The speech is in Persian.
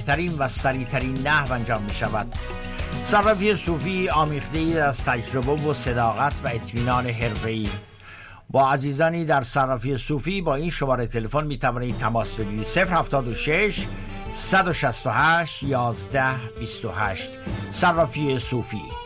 بهترین و سریعترین نحو انجام می شود. صرافی صوفی آمیخته‌ای از تجربه و صداقت و اطمینان حرفه‌ای. با عزیزانی در صرافی صوفی با این شماره تلفن می توانید تماس بگیرید: 076 168 11 28. صرافی صوفی.